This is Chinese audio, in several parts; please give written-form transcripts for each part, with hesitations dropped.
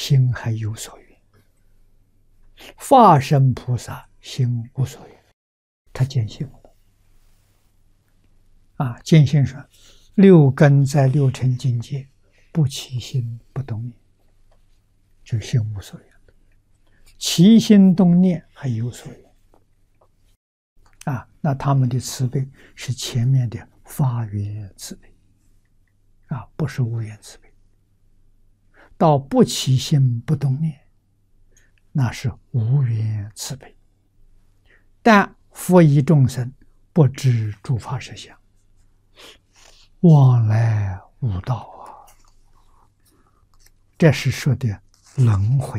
心还有所缘。法身菩萨心无所缘，他见性了。见性说，六根在六尘境界，不起心不动念，就心无所缘。起心动念还有所缘。那他们的慈悲是前面的发愿慈悲，不是无缘慈悲。到不起心不动念，那是无缘慈悲。但佛以众生不知诸法实相，往来无道这是说的轮回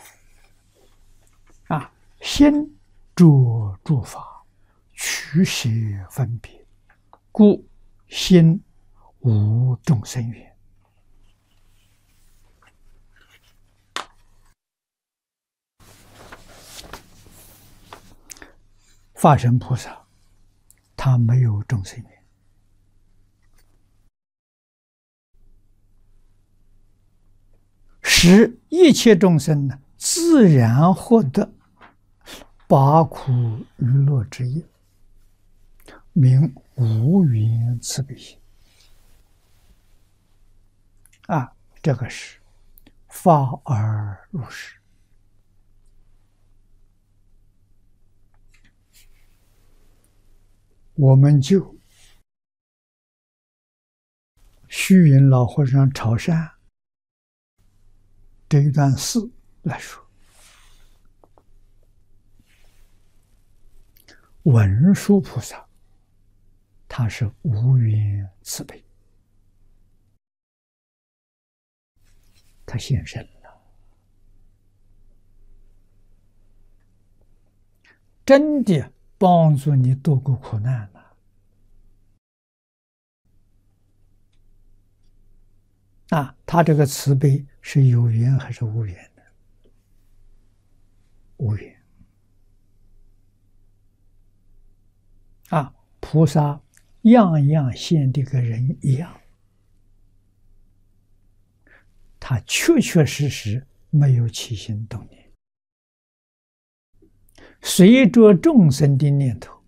心着诸法，取舍分别，故心无众生缘。法身菩萨他没有众生缘，使一切众生呢自然获得拔苦娱乐之业，名无缘慈悲心。这个是发而入实。我们就虚云老和尚潮汕这一段诗来说，文殊菩萨他是无缘慈悲，他现身了，真的帮助你度过苦难了。他这个慈悲是有缘还是无缘的？无缘。菩萨样样现的跟人一样，他确确实实没有起心动念，随着众生的念头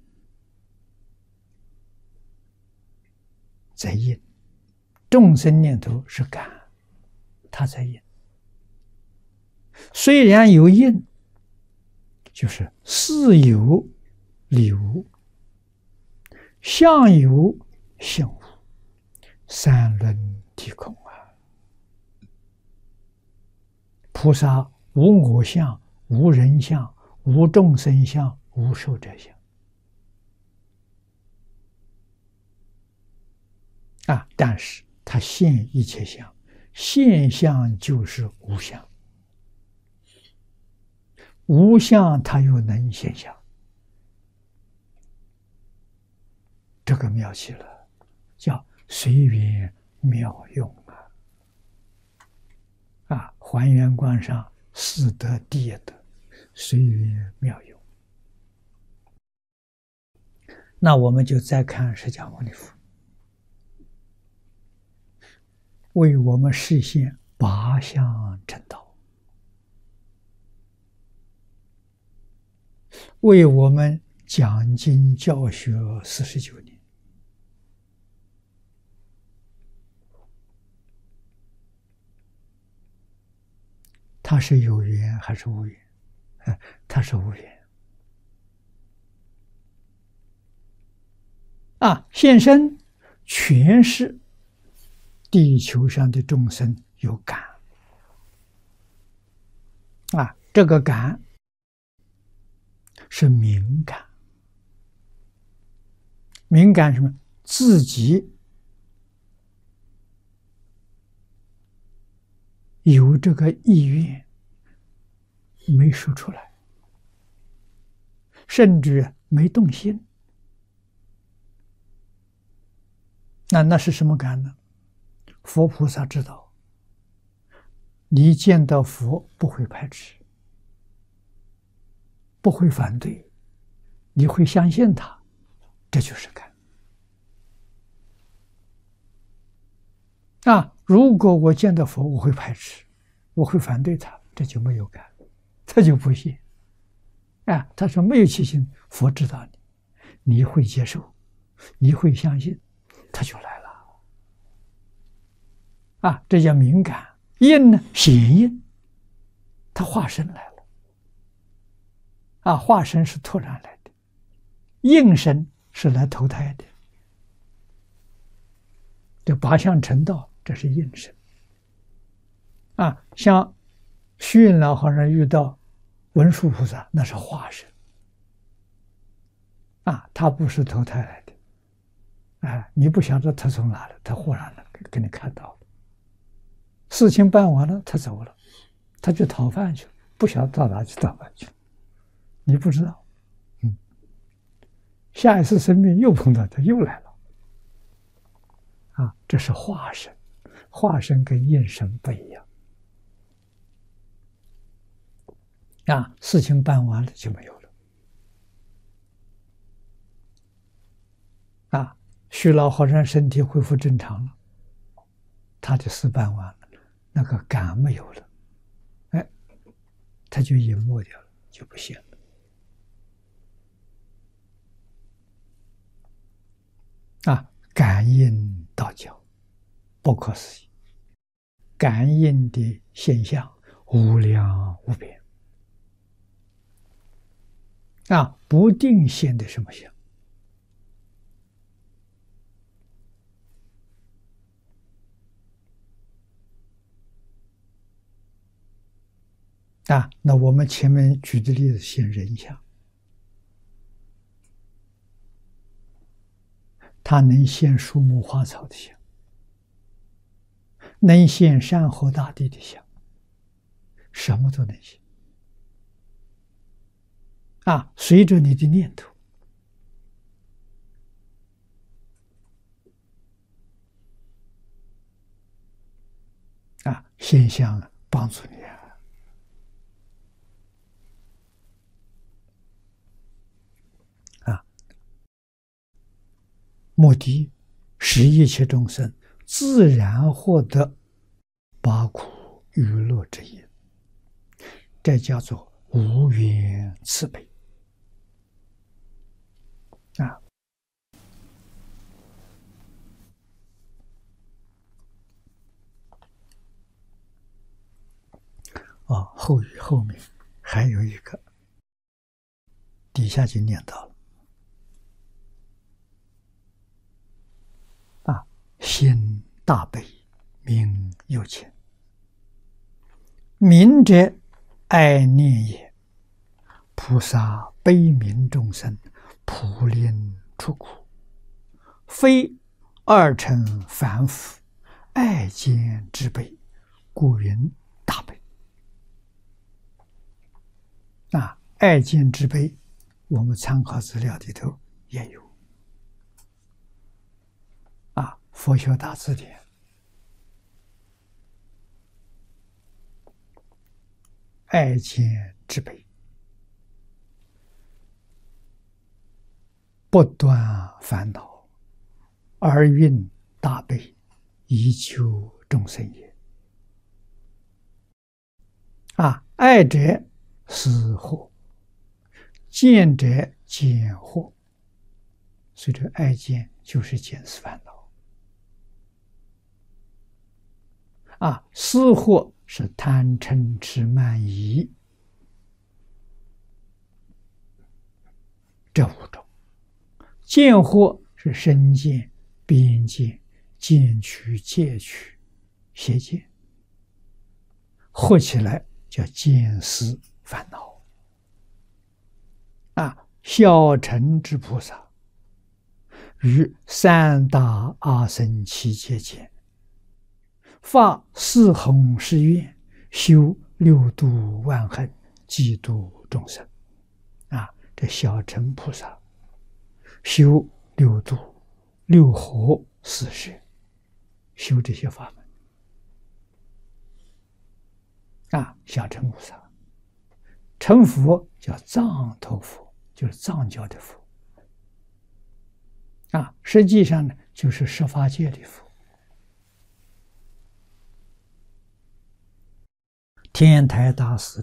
在应，众生念头是感，他在应。虽然有应，就是事有理无，相有性无，三轮体空菩萨无我相，无人相，无众生相，无寿者相。但是他现一切相，现相就是无相，无相他又能现相，这个妙极了，叫随缘妙用还原观上四德第一德，随缘妙用。那我们就再看释迦牟尼佛为我们实现八相成道，为我们讲经教学49年，他是有缘还是无缘？他是无缘。现身全是地球上的众生有感这个感是敏感，敏感什么？自己有这个意愿没说出来，甚至没动心，那是什么感呢？佛菩萨知道，你见到佛不会排斥，不会反对，你会相信他，这就是感。如果我见到佛我会排斥， 我会反对他，这就没有感，他就不信。啊，他说没有起心，佛知道你，你会接受，你会相信，他就来了。啊，这叫敏感。应呢，显应，他化身来了。啊，化身是突然来的，应身是来投胎的。这八相成道，这是应身。啊，像虚云老和尚遇到文殊菩萨，那是化身。啊，他不是投胎来的。哎，你不晓得他从哪来，他忽然的给你看到了。事情办完了，他走了，他去讨饭去了，不晓得到哪去讨饭去了，你不知道。下一次生病又碰到他，又来了。啊，这是化身，化身跟应身不一样。啊，事情办完了就没有了。啊，虚老和尚身体恢复正常了，他的事办完了，那个感没有了，哎，他就隐没掉了，就不现了。啊，感应道教不可思议，感应的现象无量无边。啊，不定现的什么相？啊，那我们前面举的例子现人相，它能现树木花草的相，能现山河大地的相，什么都能现。啊，随着你的念头。啊，现象帮助你啊。啊，目的使一切众生自然获得八苦娱乐之因，这叫做无缘慈悲。啊，后面还有一个，底下就念到了。啊，心大悲，名有情。明者爱念也，菩萨悲悯众生，普令出苦，非二乘凡夫爱见之悲，故云大悲。啊，爱见之悲，我们参考资料里头也有。啊，佛学大字典，爱见之悲，不断烦恼，而运大悲，以救众生也。啊，爱者思惑，见者见惑，所以这爱见就是见思烦恼。啊，思惑是贪嗔痴慢疑这五种，见惑是身见、边见、见取、戒取、邪见，合起来叫见思烦恼。啊，小乘之菩萨于三大阿僧祇劫间，发四弘誓愿，修六度万行，济度众生。啊，这小乘菩萨修六度、六合、四摄，修这些法门。啊，小乘菩萨，成佛叫藏头佛，就是藏教的佛。啊，实际上呢，就是十法界的佛。 天台大师